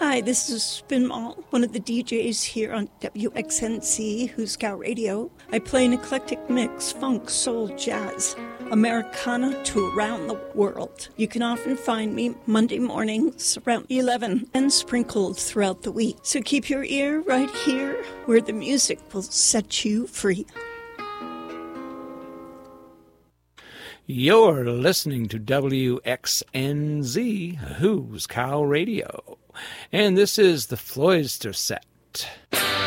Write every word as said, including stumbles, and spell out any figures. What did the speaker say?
Hi, this is Spin Mall, one of the D Js here on W X N C, Who's Cow Radio. I play an eclectic mix, funk, soul, jazz, Americana to around the world. You can often find me Monday mornings around eleven and sprinkled throughout the week. So keep your ear right here where the music will set you free. You're listening to W X N Z, Who's Cow Radio, and this is the Floyster Set.